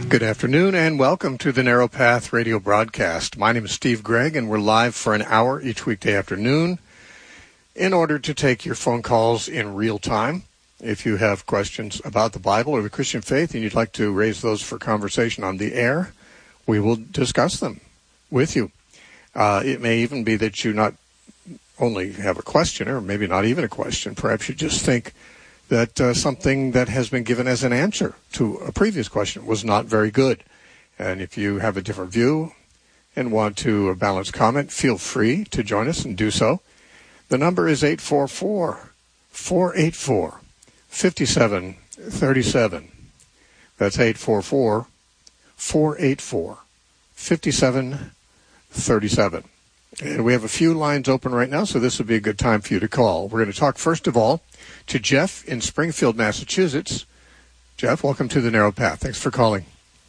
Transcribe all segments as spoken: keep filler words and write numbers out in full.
Good afternoon and welcome to the Narrow Path radio broadcast. My name is Steve Gregg and we're live for an hour each weekday afternoon in order to take your phone calls in real time. If you have questions about the Bible or the Christian faith and you'd like to raise those for conversation on the air, we will discuss them with you. Uh, it may even be that you not only have a question, or maybe not even a question, perhaps you just think that uh, something that has been given as an answer to a previous question was not very good. And if you have a different view and want to a balanced comment, feel free to join us and do so. The number is eight four four, four eight four, five seven three seven. That's eight four four, four eight four, five seven three seven. And we have a few lines open right now, so this would be a good time for you to call. We're going to talk, first of all, to Jeff in Springfield, Massachusetts. Jeff, welcome to the Narrow Path. Thanks for calling.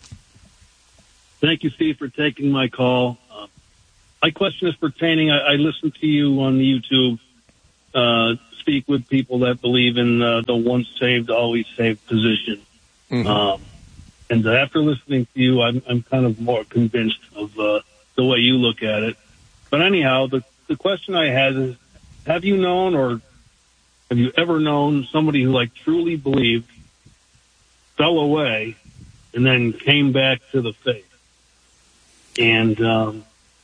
Thank you, Steve, for taking my call. Uh, my question is pertaining, I, I listen to you on YouTube uh, speak with people that believe in uh, the once saved, always saved position. Mm-hmm. Um, and after listening to you, I'm, I'm kind of more convinced of uh, the way you look at it. But anyhow, the, the question I had is, have you known or have you ever known somebody who, like, truly believed, fell away, and then came back to the faith? And um,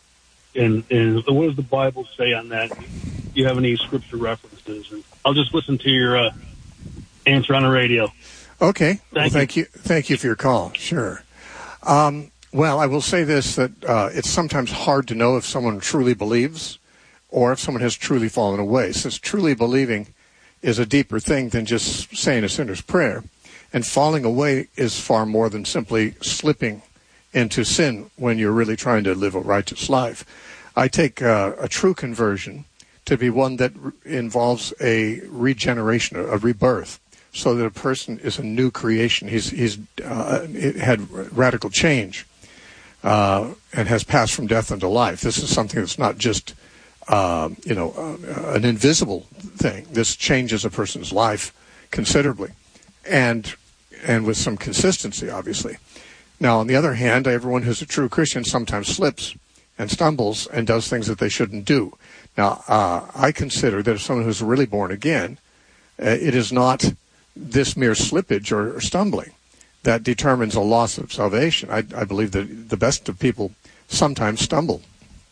and and what does the Bible say on that? Do you have any scripture references? And I'll just listen to your uh, answer on the radio. Okay. Thank well, you. Thank you. Thank you for your call. Sure. Um, well, I will say this, that uh, it's sometimes hard to know if someone truly believes or if someone has truly fallen away. Since truly believing is a deeper thing than just saying a sinner's prayer. And falling away is far more than simply slipping into sin when you're really trying to live a righteous life. I take uh, a true conversion to be one that re- involves a regeneration, a rebirth, so that a person is a new creation. He's he's uh, had radical change uh, and has passed from death unto life. This is something that's not just Uh, you know, uh, an invisible thing. This changes a person's life considerably, and and with some consistency, obviously. Now, on the other hand, everyone who's a true Christian sometimes slips and stumbles and does things that they shouldn't do. Now, uh, I consider that if someone who's really born again, uh, it is not this mere slippage or, or stumbling that determines a loss of salvation. I, I believe that the best of people sometimes stumble.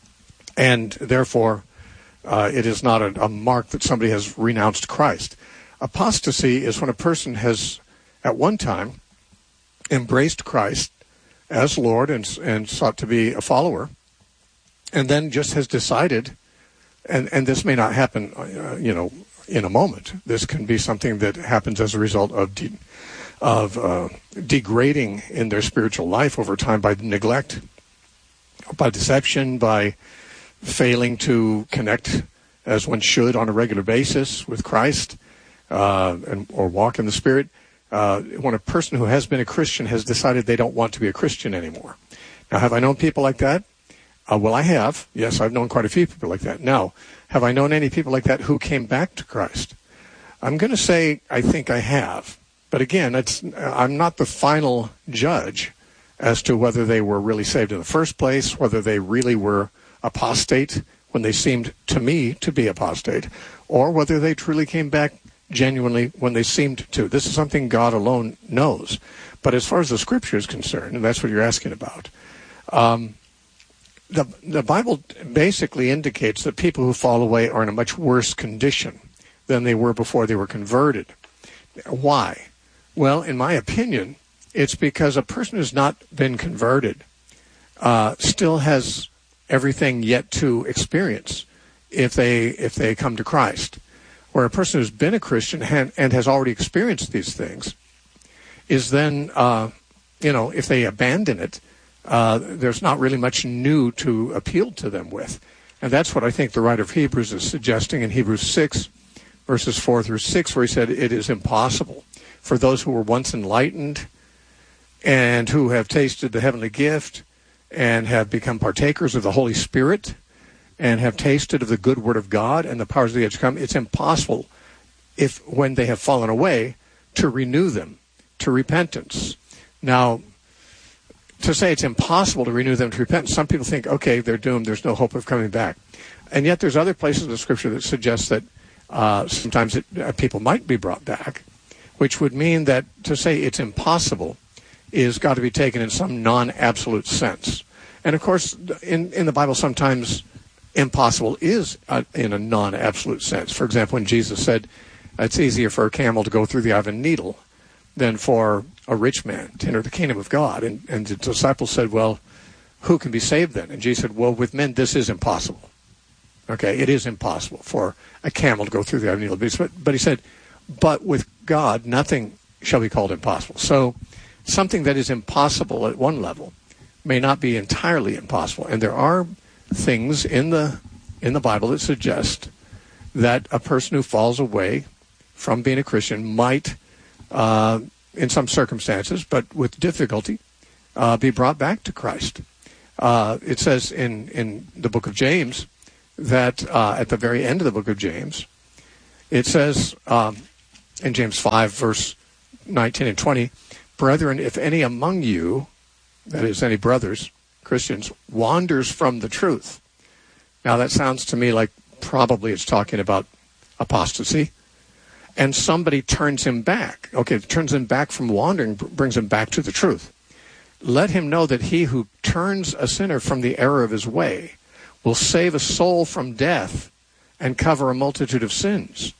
And therefore, uh, it is not a, a mark that somebody has renounced Christ. Apostasy is when a person has, at one time, embraced Christ as Lord and, and sought to be a follower, and then just has decided, and, and this may not happen, uh, you know, in a moment. This can be something that happens as a result of de- of uh, degrading in their spiritual life over time by neglect, by deception, by failing to connect as one should on a regular basis with Christ uh, and or walk in the Spirit. Uh, when a person who has been a Christian has decided they don't want to be a Christian anymore. Now, have I known people like that? Uh, well, I have. Yes, I've known quite a few people like that. Now, have I known any people like that who came back to Christ? I'm going to say I think I have. But again, it's, I'm not the final judge as to whether they were really saved in the first place, whether they really were apostate when they seemed to me to be apostate, or whether they truly came back genuinely when they seemed to. This is something God alone knows. But as far as the Scripture is concerned, and that's what you're asking about, um, the, the Bible basically indicates that people who fall away are in a much worse condition than they were before they were converted. Why? Well, in my opinion, it's because a person who's not been converted uh, still has everything yet to experience if they if they come to Christ. Where a person who's been a Christian and, and has already experienced these things is then, uh, you know, if they abandon it, uh, there's not really much new to appeal to them with. And that's what I think the writer of Hebrews is suggesting in Hebrews six, verses four through six, where he said it is impossible for those who were once enlightened and who have tasted the heavenly gift and have become partakers of the Holy Spirit and have tasted of the good word of God and the powers of the age to come, it's impossible, if when they have fallen away, to renew them to repentance. Now, to say it's impossible to renew them to repentance, some people think, okay, they're doomed, there's no hope of coming back. And yet there's other places in the Scripture that suggest that uh, sometimes it, uh, people might be brought back, which would mean that to say it's impossible is got to be taken in some non-absolute sense. And of course, in, in the Bible, sometimes impossible is uh, in a non-absolute sense. For example, when Jesus said, it's easier for a camel to go through the eye of a needle than for a rich man to enter the kingdom of God. And, and the disciples said, well, who can be saved then? And Jesus said, well, with men, this is impossible. Okay, it is impossible for a camel to go through the eye of a needle. But, but he said, but with God, nothing shall be called impossible. So something that is impossible at one level may not be entirely impossible. And there are things in the in the Bible that suggest that a person who falls away from being a Christian might, uh, in some circumstances, but with difficulty, uh, be brought back to Christ. Uh, it says in, in the book of James that uh, at the very end of the book of James, it says um, in James five, verse nineteen and twenty, brethren, if any among you, that is, any brothers, Christians, wanders from the truth. Now that sounds to me like probably it's talking about apostasy. And somebody turns him back. Okay, turns him back from wandering, brings him back to the truth. Let him know that he who turns a sinner from the error of his way will save a soul from death and cover a multitude of sins.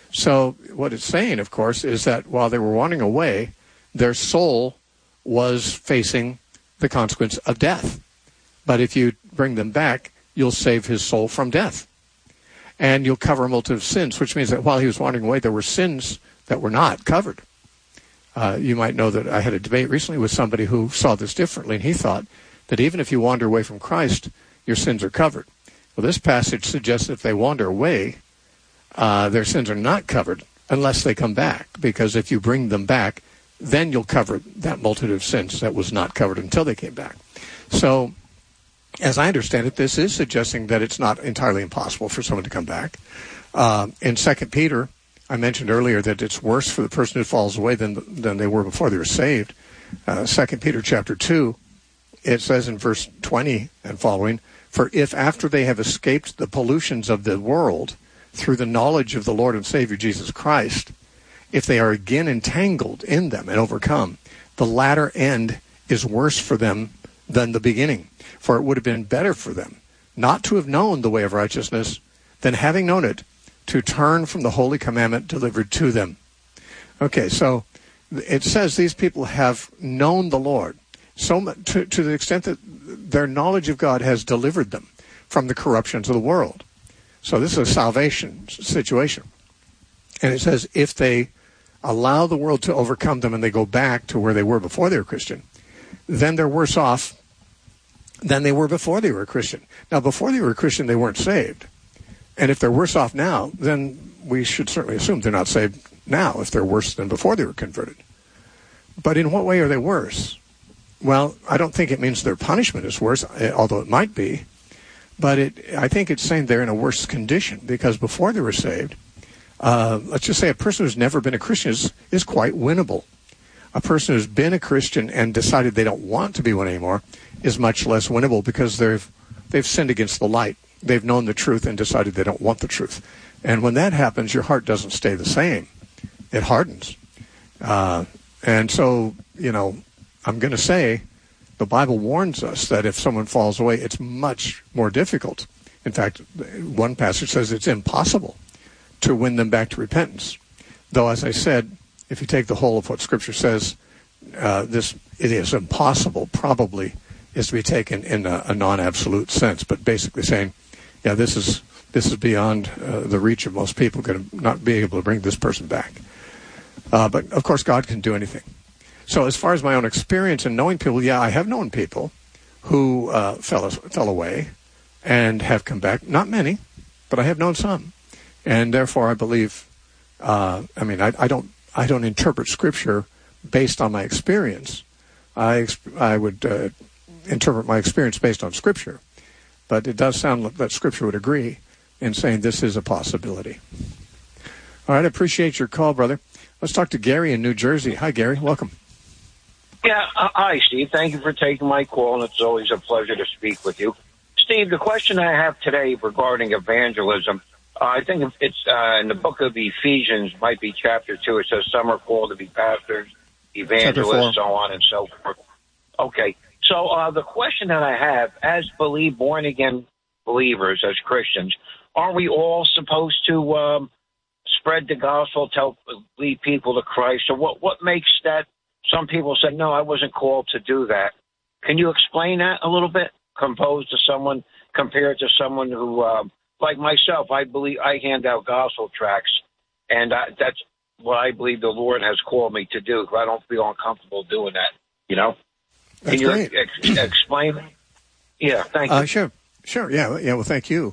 So what it's saying, of course, is that while they were wandering away, their soul was facing the consequence of death. But if you bring them back, you'll save his soul from death. And you'll cover a multitude of sins, which means that while he was wandering away, there were sins that were not covered. Uh, you might know that I had a debate recently with somebody who saw this differently, and he thought that even if you wander away from Christ, your sins are covered. Well, this passage suggests that if they wander away, uh, their sins are not covered unless they come back, because if you bring them back, then you'll cover that multitude of sins that was not covered until they came back. So, as I understand it, this is suggesting that it's not entirely impossible for someone to come back. Uh, in Second Peter, I mentioned earlier that it's worse for the person who falls away than than they were before they were saved. Uh, Second Peter chapter two, it says in verse twenty and following, for if after they have escaped the pollutions of the world through the knowledge of the Lord and Savior Jesus Christ, if they are again entangled in them and overcome, the latter end is worse for them than the beginning. For it would have been better for them not to have known the way of righteousness than, having known it, to turn from the holy commandment delivered to them. Okay, so it says these people have known the Lord so much, to, to the extent that their knowledge of God has delivered them from the corruptions of the world. So this is a salvation situation. And it says if they allow the world to overcome them and they go back to where they were before they were Christian, then they're worse off than they were before they were a Christian. Now, before they were a Christian, they weren't saved. And if they're worse off now, then we should certainly assume they're not saved now if they're worse than before they were converted. But in what way are they worse? Well, I don't think it means their punishment is worse, although it might be. But it, I think it's saying they're in a worse condition because before they were saved, uh, let's just say a person who's never been a Christian is, is quite winnable. A person who's been a Christian and decided they don't want to be one anymore is much less winnable because they've they've sinned against the light. They've known the truth and decided they don't want the truth. And when that happens, your heart doesn't stay the same. It hardens. Uh, and so, you know, I'm going to say the Bible warns us that if someone falls away, it's much more difficult. In fact, one passage says it's impossible to win them back to repentance. Though, as I said, if you take the whole of what Scripture says, uh, this it is impossible, probably, is to be taken in a, a non-absolute sense, but basically saying, yeah, this is this is beyond uh, the reach of most people, going to not be able to bring this person back. Uh, but, of course, God can do anything. So as far as my own experience in knowing people, yeah, I have known people who uh, fell, fell away and have come back. Not many, but I have known some. And therefore, I believe, uh, I mean, I, I don't I don't interpret Scripture based on my experience. I, I would uh, interpret my experience based on Scripture. But it does sound like that Scripture would agree in saying this is a possibility. All right, I appreciate your call, brother. Let's talk to Gary in New Jersey. Hi, Gary. Welcome. Yeah, uh, hi, Steve. Thank you for taking my call, and it's always a pleasure to speak with you. Steve, the question I have today regarding evangelism, uh, I think it's uh, in the book of Ephesians, might be chapter two. It says some are called to be pastors, evangelists, so on and so forth. Okay, so uh, the question that I have, as believe born-again believers, as Christians, aren't we all supposed to um, spread the gospel, tell, lead people to Christ? Or what, what makes that? Some people say, no, I wasn't called to do that. Can you explain that a little bit? Composed to someone, compared to someone who, uh, like myself, I believe I hand out gospel tracts, and I, that's what I believe the Lord has called me to do. I don't feel uncomfortable doing that. You know? That's Can you great. ex- explain? Yeah, thank you. Uh, sure, sure. Yeah, yeah. Well, thank you.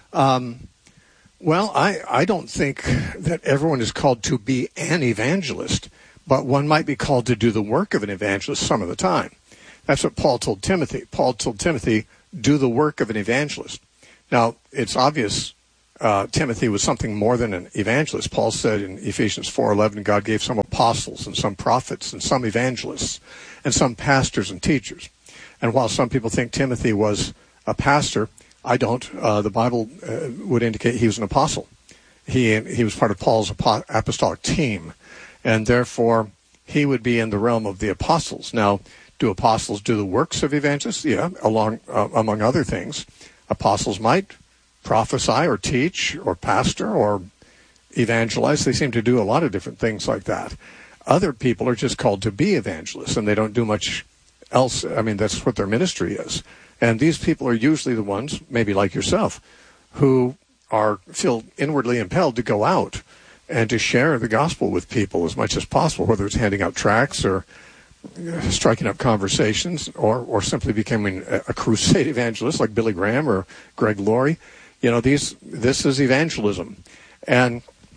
Um, well, I I don't think that everyone is called to be an evangelist, but one might be called to do the work of an evangelist some of the time. That's what Paul told Timothy. Paul told Timothy, do the work of an evangelist. Now, it's obvious uh, Timothy was something more than an evangelist. Paul said in Ephesians four eleven, God gave some apostles and some prophets and some evangelists and some pastors and teachers. And while some people think Timothy was a pastor, I don't. Uh, the Bible uh, would indicate he was an apostle. He, he was part of Paul's apostolic team, and therefore he would be in the realm of the apostles. Now, do apostles do the works of evangelists? Yeah, along uh, among other things. Apostles might prophesy or teach or pastor or evangelize. They seem to do a lot of different things like that. Other people are just called to be evangelists, and they don't do much else. I mean, that's what their ministry is. And these people are usually the ones, maybe like yourself, who are feel inwardly impelled to go out and to share the gospel with people as much as possible, whether it's handing out tracts or striking up conversations, or, or simply becoming a, a crusade evangelist like Billy Graham or Greg Laurie. You know, these this is evangelism. And,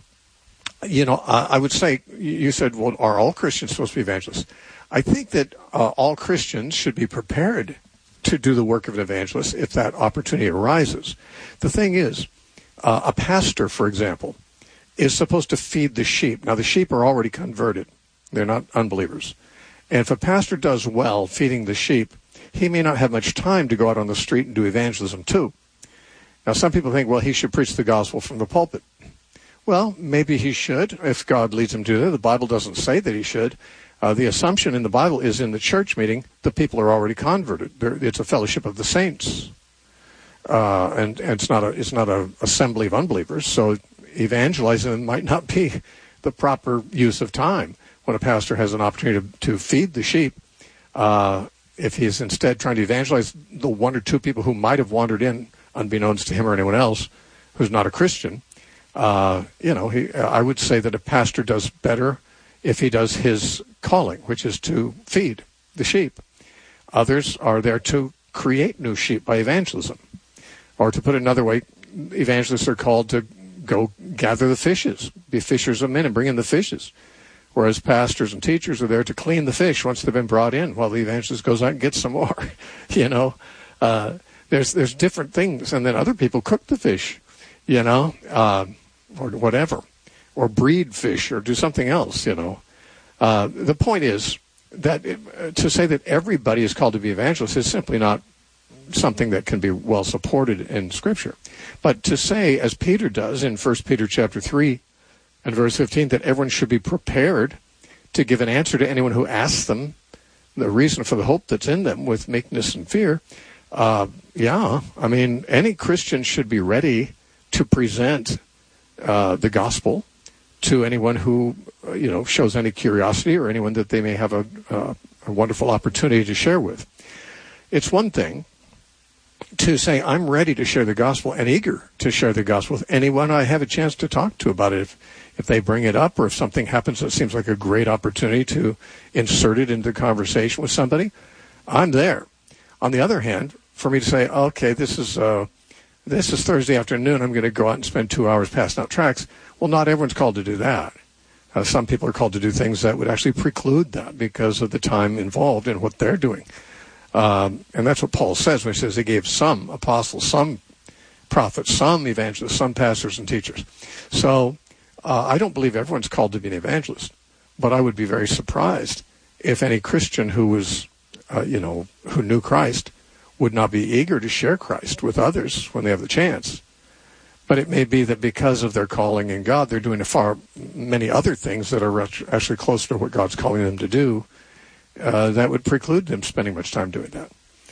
you know, I, I would say, you said, well, are all Christians supposed to be evangelists? I think that uh, all Christians should be prepared to do the work of an evangelist if that opportunity arises. The thing is, uh, a pastor, for example, is supposed to feed the sheep. Now, the sheep are already converted. They're not unbelievers. And if a pastor does well feeding the sheep, he may not have much time to go out on the street and do evangelism too. Now, some people think, well, he should preach the gospel from the pulpit. Well, maybe he should, if God leads him to that. The Bible doesn't say that he should. Uh, the assumption in the Bible is in the church meeting, the people are already converted. They're, it's a fellowship of the saints. Uh, and, and it's not a it's not an assembly of unbelievers. So evangelizing them might not be the proper use of time. When a pastor has an opportunity to, to feed the sheep, uh, if he's instead trying to evangelize the one or two people who might have wandered in, unbeknownst to him or anyone else, who's not a Christian, uh, you know, he, I would say that a pastor does better if he does his calling, which is to feed the sheep. Others are there to create new sheep by evangelism. Or to put it another way, evangelists are called to go gather the fishes, be fishers of men and bring in the fishes. Whereas pastors and teachers are there to clean the fish once they've been brought in, while the evangelist goes out and gets some more. you know, uh, there's there's different things, and then other people cook the fish, you know, uh, or whatever, or breed fish, or do something else. You know, uh, the point is that it, to say that everybody is called to be evangelists is simply not something that can be well supported in Scripture. But to say, as Peter does in First Peter chapter three. And verse fifteen, that everyone should be prepared to give an answer to anyone who asks them the reason for the hope that's in them with meekness and fear. Uh, yeah, I mean, any Christian should be ready to present uh, the gospel to anyone who, uh, you know, shows any curiosity, or anyone that they may have a, uh, a wonderful opportunity to share with. It's one thing to say, I'm ready to share the gospel and eager to share the gospel with anyone I have a chance to talk to about it. If, if they bring it up, or if something happens that seems like a great opportunity to insert it into conversation with somebody, I'm there. On the other hand, for me to say, okay, this is uh, this is Thursday afternoon, I'm going to go out and spend two hours passing out tracts. Well, not everyone's called to do that. Uh, some people are called to do things that would actually preclude that because of the time involved in what they're doing. Um, and that's what Paul says when he says he gave some apostles, some prophets, some evangelists, some pastors and teachers. So uh, I don't believe everyone's called to be an evangelist, but I would be very surprised if any Christian who was, uh, you know, who knew Christ would not be eager to share Christ with others when they have the chance. But it may be that because of their calling in God, they're doing a far many other things that are actually closer to what God's calling them to do, uh, that would preclude them spending much time doing that.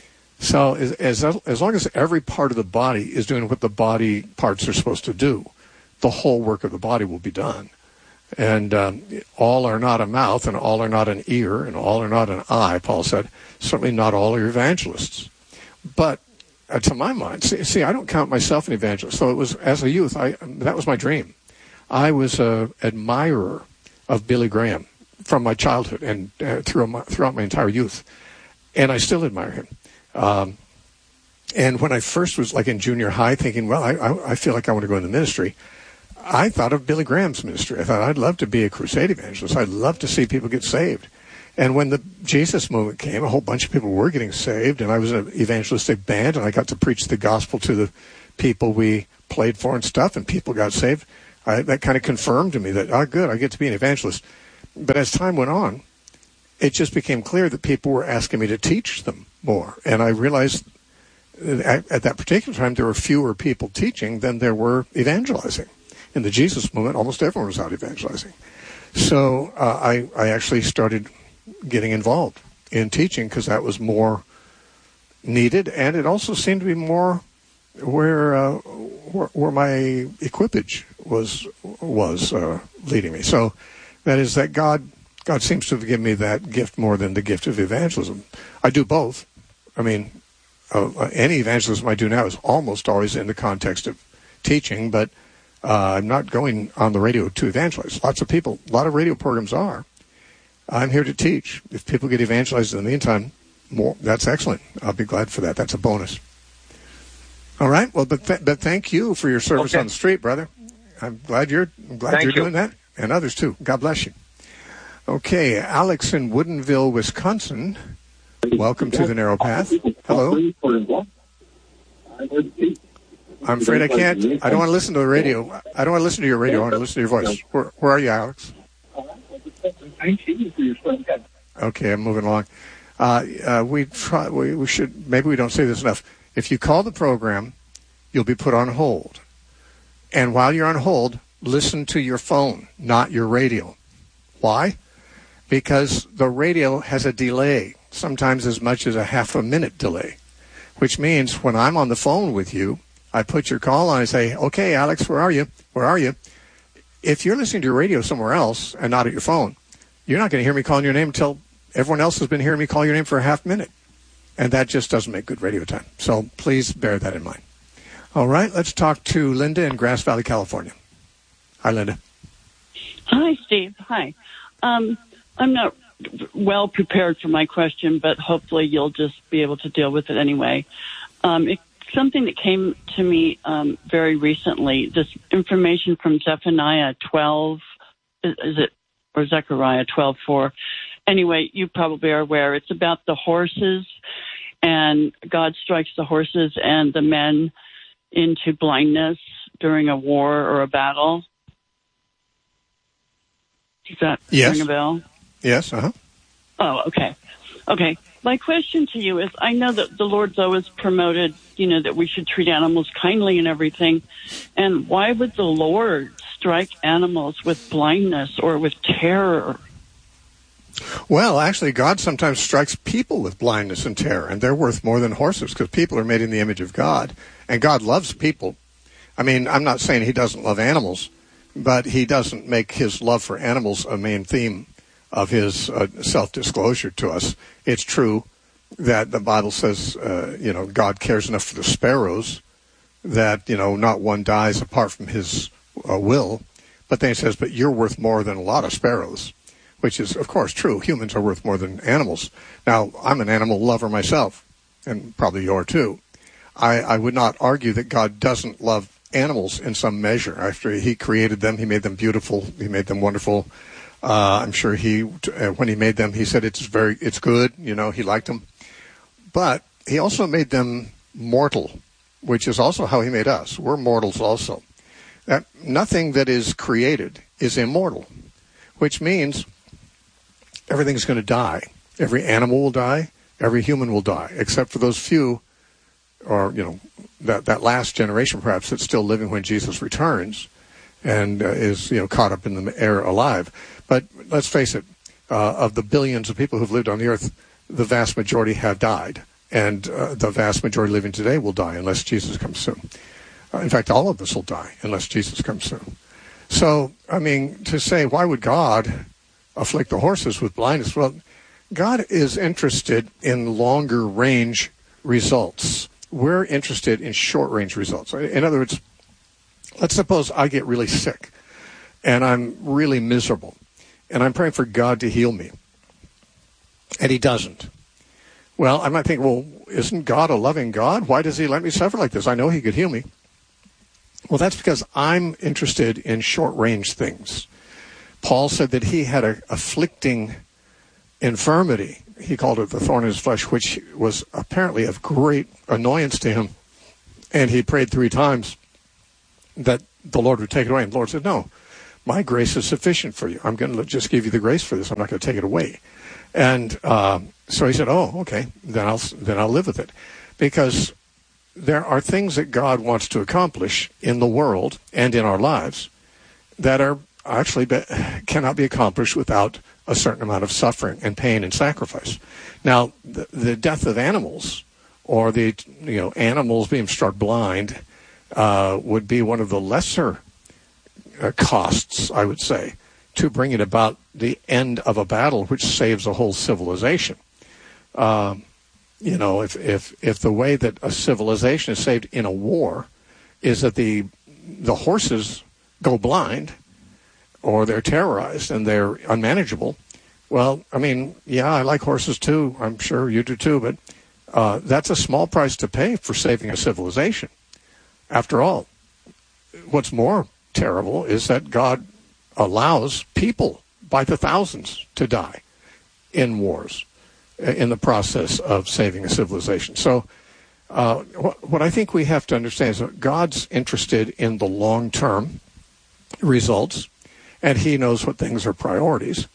So as, as as long as every part of the body is doing what the body parts are supposed to do, the whole work of the body will be done. And um, all are not a mouth, and all are not an ear, and all are not an eye, Paul said. Certainly not all are evangelists. But uh, to my mind, see, see, I don't count myself an evangelist. So it was, as a youth, I that was my dream. I was an admirer of Billy Graham from my childhood and uh, throughout, my, throughout my entire youth. And I still admire him. Um, and when I first was like in junior high thinking, well, I, I, I feel like I want to go into ministry, I thought of Billy Graham's ministry. I thought I'd love to be a crusade evangelist. I'd love to see people get saved. And when the Jesus movement came, a whole bunch of people were getting saved, and I was an evangelistic band, and I got to preach the gospel to the people we played for and stuff, and people got saved. I, that kind of confirmed to me that, oh, good, I get to be an evangelist. But as time went on, it just became clear that people were asking me to teach them more. And I realized at, at that particular time there were fewer people teaching than there were evangelizing. In the Jesus movement, almost everyone was out evangelizing. So uh, I, I actually started getting involved in teaching because that was more needed, and it also seemed to be more where uh, where, where my equipage was was uh, leading me. So that is that God God seems to have given me that gift more than the gift of evangelism. I do both. I mean, uh, any evangelism I do now is almost always in the context of teaching, but uh, I'm not going on the radio to evangelize. Lots of people, a lot of radio programs are. I'm here to teach. If people get evangelized in the meantime, more, that's excellent. I'll be glad for that. That's a bonus. All right. Well, but th- but thank you for your service okay. on the street, brother. I'm glad you're I'm glad Thank you're you. doing that, and others too. God bless you. Okay, Alex in Woodinville, Wisconsin. Welcome to the Narrow Path. Hello. I'm afraid I can't. I don't want to listen to the radio. I don't want to listen to your radio. I want to listen to your voice. Where, where are you, Alex? Okay, I'm moving along. Uh, uh, we try. We, we should. Maybe we don't say this enough. If you call the program, you'll be put on hold. And while you're on hold, listen to your phone, not your radio. Why? Because the radio has a delay, sometimes as much as a half a minute delay, which means when I'm on the phone with you, I put your call on and say, okay, Alex, where are you? Where are you? If you're listening to your radio somewhere else and not at your phone, you're not going to hear me calling your name until everyone else has been hearing me call your name for a half minute. And that just doesn't make good radio time. So please bear that in mind. All right, let's talk to Linda in Grass Valley, California. Hi, Linda. Hi, Steve. Hi. Um, I'm not well prepared for my question, but hopefully you'll just be able to deal with it anyway. Um, it's something that came to me um, very recently, this information from Zephaniah twelve, is, is it, or Zechariah twelve four. Anyway, you probably are aware. It's about the horses, and God strikes the horses and the men into blindness during a war or a battle. Does that yes. ring a bell? Yes, uh-huh. Oh, okay. Okay. My question to you is, I know that the Lord's always promoted, you know, that we should treat animals kindly and everything. And why would the Lord strike animals with blindness or with terror? Well, actually, God sometimes strikes people with blindness and terror, and they're worth more than horses because people are made in the image of God, and God loves people. I mean, I'm not saying he doesn't love animals, but he doesn't make his love for animals a main theme of his uh, self-disclosure to us. It's true that the Bible says, uh, you know, God cares enough for the sparrows that, you know, not one dies apart from his uh, will. But then he says, but you're worth more than a lot of sparrows, which is, of course, true. Humans are worth more than animals. Now, I'm an animal lover myself, and probably you are too. I, I would not argue that God doesn't love animals in some measure. After he created them, he made them beautiful. He made them wonderful. Uh, I'm sure he, uh, when he made them, he said it's very, it's good. You know, he liked them. But he also made them mortal, which is also how he made us. We're mortals also. That nothing that is created is immortal, which means everything's going to die. Every animal will die. Every human will die, except for those few, or, you know, that, that last generation perhaps that's still living when Jesus returns and uh, is, you know, caught up in the air alive. But let's face it, uh, of the billions of people who've lived on the earth, the vast majority have died. And uh, the vast majority living today will die unless Jesus comes soon. Uh, in fact, all of us will die unless Jesus comes soon. So, I mean, to say, why would God afflict the horses with blindness? Well, God is interested in longer range results. We're interested in short range results. In other words, let's suppose I get really sick and I'm really miserable and I'm praying for God to heal me and he doesn't. Well, I might think, well, isn't God a loving God? Why does he let me suffer like this? I know he could heal me. Well, that's because I'm interested in short-range things. Paul said that he had a afflicting infirmity. He called it the thorn in his flesh, which was apparently of great annoyance to him. And he prayed three times that the Lord would take it away. And the Lord said, no, my grace is sufficient for you. I'm going to just give you the grace for this. I'm not going to take it away. And uh, so he said, oh, okay, then I'll, then I'll live with it. Because there are things that God wants to accomplish in the world and in our lives that are actually be, cannot be accomplished without a certain amount of suffering and pain and sacrifice. Now, the, the death of animals, or the you know animals being struck blind, uh, would be one of the lesser uh, costs, I would say, to bring it about the end of a battle which saves a whole civilization. Um, You know, if, if if the way that a civilization is saved in a war is that the the horses go blind or they're terrorized and they're unmanageable, well, I mean, yeah, I like horses too. I'm sure you do too, but uh, that's a small price to pay for saving a civilization. After all, what's more terrible is that God allows people by the thousands to die in wars in the process of saving a civilization. So uh, what, what I think we have to understand is that God's interested in the long-term results, and he knows what things are priorities.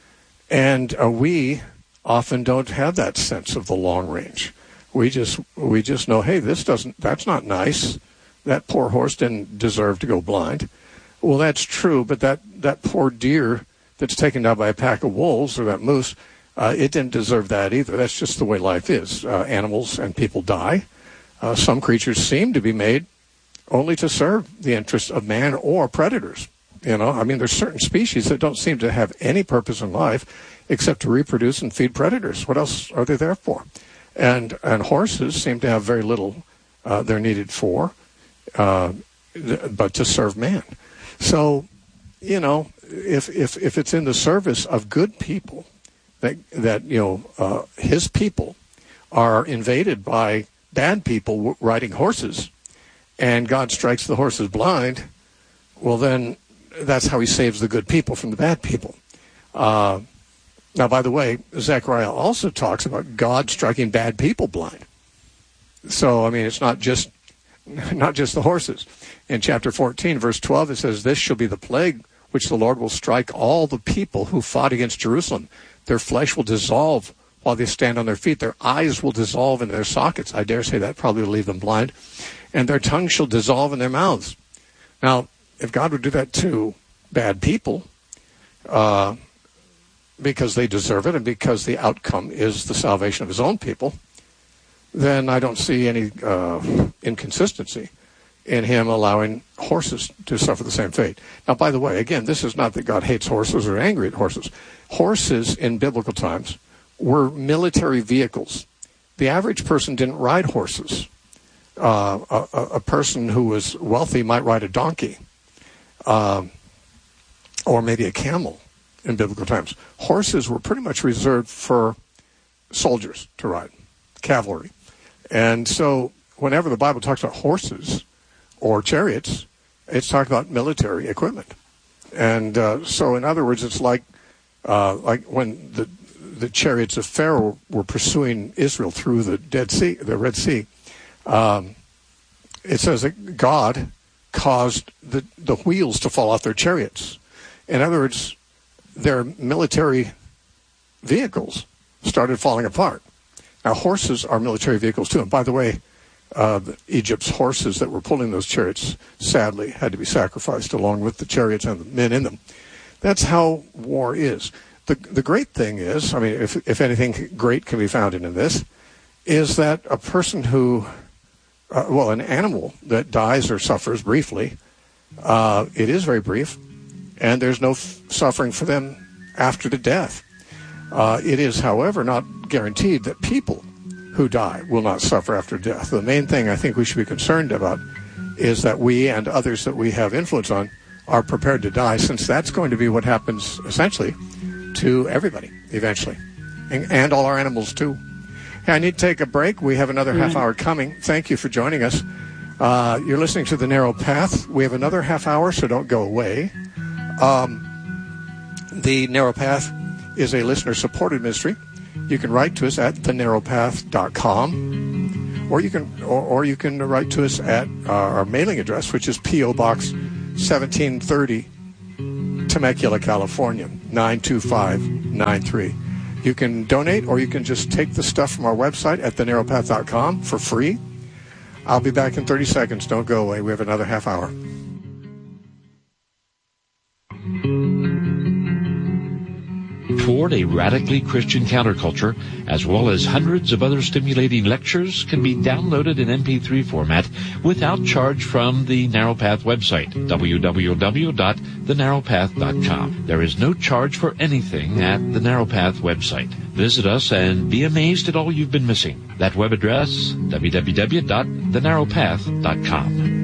And uh, we often don't have that sense of the long range. We just we just know, hey, this doesn't, that's not nice. That poor horse didn't deserve to go blind. Well, that's true, but that, that poor deer that's taken down by a pack of wolves, or that moose, Uh, it didn't deserve that either. That's just the way life is. Uh, animals and people die. Uh, some creatures seem to be made only to serve the interests of man or predators. You know, I mean, there's certain species that don't seem to have any purpose in life except to reproduce and feed predators. What else are they there for? And and horses seem to have very little uh, they're needed for, uh, th- but to serve man. So, you know, if if if it's in the service of good people, that, that you know, uh, his people are invaded by bad people w- riding horses, and God strikes the horses blind, well, then that's how he saves the good people from the bad people. Uh, now, by the way, Zechariah also talks about God striking bad people blind. So, I mean, it's not just not just the horses. In chapter fourteen, verse twelve, it says, "This shall be the plague which the Lord will strike all the people who fought against Jerusalem. Their flesh will dissolve while they stand on their feet. Their eyes will dissolve in their sockets." I dare say that probably will leave them blind. "And their tongues shall dissolve in their mouths." Now, if God would do that to bad people, uh, because they deserve it and because the outcome is the salvation of his own people, then I don't see any uh, inconsistency in him allowing horses to suffer the same fate. Now, by the way, again, this is not that God hates horses or angry at horses. Horses in biblical times were military vehicles. The average person didn't ride horses. Uh, a, a person who was wealthy might ride a donkey, um, or maybe a camel in biblical times. Horses were pretty much reserved for soldiers to ride, cavalry. And so whenever the Bible talks about horses or chariots, it's talking about military equipment. And uh, so, in other words, it's like uh, like when the the chariots of Pharaoh were pursuing Israel through the Dead Sea, the Red Sea. Um, it says that God caused the the wheels to fall off their chariots. In other words, their military vehicles started falling apart. Now, horses are military vehicles, too. And by the way, uh, Egypt's horses that were pulling those chariots, sadly, had to be sacrificed along with the chariots and the men in them. That's how war is. The the great thing is, I mean, if if anything great can be found in this, is that a person who, uh, well, an animal that dies or suffers briefly, uh, it is very brief, and there's no f- suffering for them after the death. Uh, it is, however, not guaranteed that people who die will not suffer after death. The main thing I think we should be concerned about is that we and others that we have influence on are prepared to die, since that's going to be what happens, essentially, to everybody, eventually, and, and all our animals, too. Hey, I need to take a break. We have another half hour coming. Thank you for joining us. Uh, you're listening to The Narrow Path. We have another half hour, so don't go away. Um, the Narrow Path is a listener-supported ministry. You can write to us at the narrow path dot com, or you can or, or you can write to us at uh, our mailing address, which is P O Box seventeen thirty, Temecula, California, nine two five nine three. You can donate, or you can just take the stuff from our website at the narrow path dot com for free. I'll be back in thirty seconds. Don't go away. We have another half hour. Toward a radically Christian counterculture, as well as hundreds of other stimulating lectures, can be downloaded in M P three format without charge from the Narrow Path website, w w w dot the narrow path dot com. There is no charge for anything at the Narrow Path website. Visit us and be amazed at all you've been missing. That web address, w w w dot the narrow path dot com.